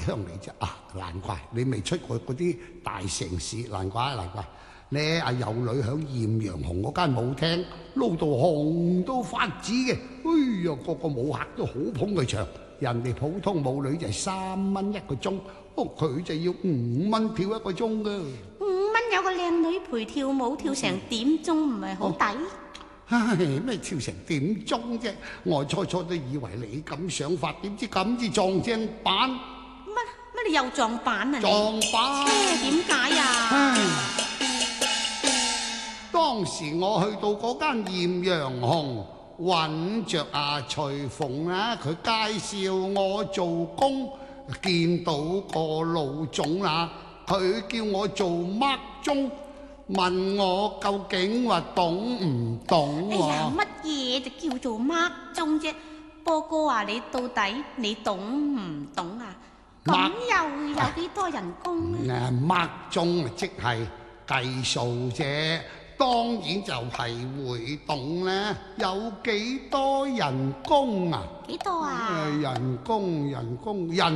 鄉嚟啫啊！難怪你未出過嗰啲大城市，難怪。你阿幼女響豔陽紅嗰間舞廳撈到紅到發紫嘅，哎呀，個舞客都好捧佢場。人哋普通舞女就係3蚊一個鐘，佢就要5蚊跳一個鐘噶。5 蚊有個靚女陪跳舞，跳成點鐘唔係好抵？ 唉，咩跳成點鐘啫？我初都以為你咁想法，點知咁至撞正板。 乜你又撞板啊？ 撞板？ 點解啊？ 當時我去到嗰間豔陽紅，揾着阿徐鳳啊，佢介紹我做工，見到個老總啦，佢叫我做乜鐘，問我究竟話懂唔懂喎？ 哎呀，乜嘢就叫做乜鐘啫？波哥啊，你到底你懂唔懂啊？咁又有幾多人工啊？ 乜鐘即係計數啫。當然就係會懂啦，有幾多人工啊？ 幾多啊？ 人工。